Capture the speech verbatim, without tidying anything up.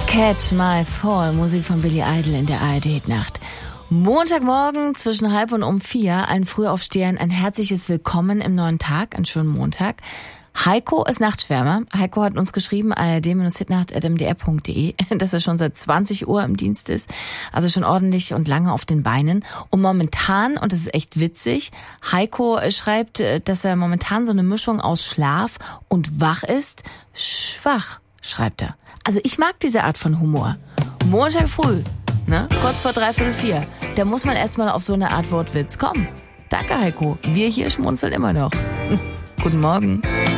Catch My Fall, Musik von Billy Idol in der A R D-Nacht. Montagmorgen zwischen halb und um vier, allen Frühaufstehern ein herzliches Willkommen im neuen Tag, einen schönen Montag. Heiko ist Nachtschwärmer. Heiko hat uns geschrieben, a r d hitnacht at m d r punkt d e, dass er schon seit zwanzig Uhr im Dienst ist, also schon ordentlich und lange auf den Beinen. Und momentan, und das ist echt witzig, Heiko schreibt, dass er momentan so eine Mischung aus Schlaf und wach ist. Schwach, schreibt er. Also ich mag diese Art von Humor. Montag früh, ne, kurz vor dreiviertel vier, da muss man erstmal auf so eine Art Wortwitz kommen. Danke, Heiko. Wir hier schmunzeln immer noch. Guten Morgen.